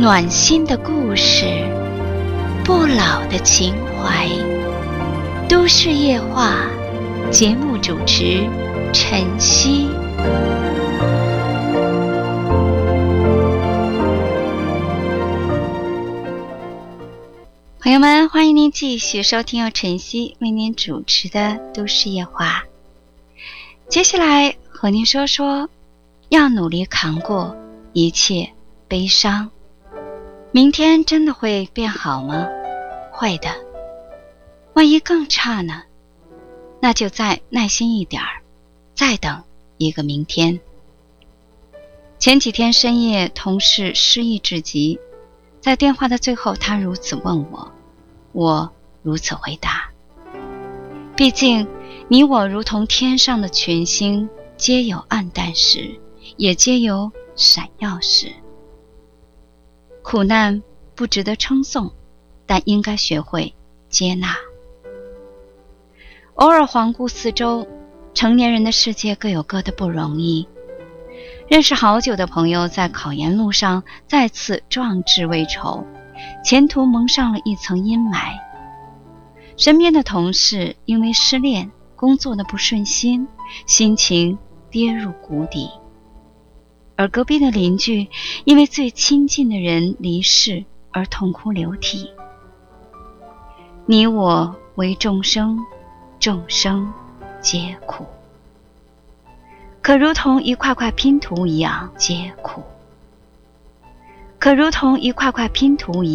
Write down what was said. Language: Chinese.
暖心的故事，不老的情怀。都市夜话，节目主持晨曦。朋友们，欢迎您继续收听由晨曦为您主持的都市夜话。接下来和您说说，要努力扛过一切悲伤。明天真的会变好吗？会的。万一更差呢？那就再耐心一点儿，再等一个明天。前几天深夜，同事失意至极，在电话的最后，他如此问我如此回答。毕竟你我如同天上的群星，皆有暗淡时，也皆有闪耀时。苦难不值得称颂，但应该学会接纳。偶尔环顾四周，成年人的世界各有各的不容易。认识好久的朋友在考研路上再次壮志未酬，前途蒙上了一层阴霾。身边的同事因为失恋，工作的不顺心，心情跌入谷底。而隔壁的邻居因为最亲近的人离世而痛哭流涕。你我为众生，众生皆苦。可如同一块块拼图一样皆苦。